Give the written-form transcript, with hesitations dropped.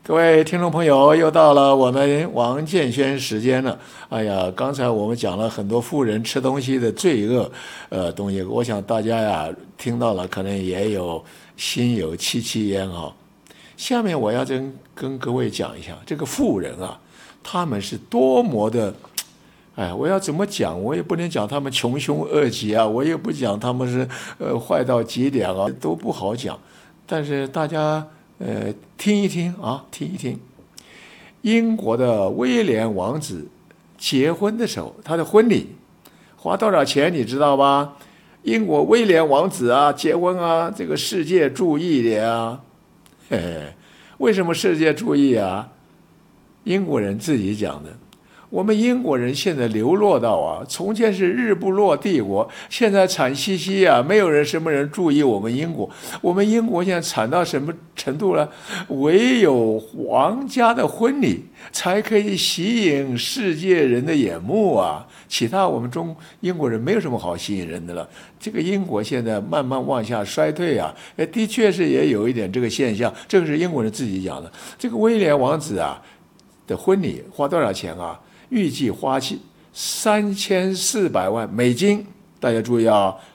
各位听众朋友，又到了我们王建轩时间了。哎呀，刚才我们讲了很多富人吃东西的罪恶，东西，我想大家呀听到了，可能也有心有戚戚焉哈。下面我要跟各位讲一下这个富人啊，他们是多么的，哎，我要怎么讲？我也不能讲他们穷凶恶极啊，我也不讲他们是坏到极点啊，都不好讲。但是大家听一听啊，听一听。英国的威廉王子结婚的时候，他的婚礼花多少钱你知道吧？英国威廉王子啊结婚啊，这个世界注意的啊。嘿嘿，为什么世界注意啊？英国人自己讲的。我们英国人现在流落到啊，从前是日不落帝国，现在惨兮兮啊，没有什么人注意我们英国。我们英国现在惨到什么程度呢？唯有皇家的婚礼才可以吸引世界人的眼目啊，其他我们英国人没有什么好吸引人的了。这个英国现在慢慢往下衰退啊，的确是也有一点这个现象，这个是英国人自己讲的。这个威廉王子啊的婚礼花多少钱啊？预计花去3400万美金，大家注意啊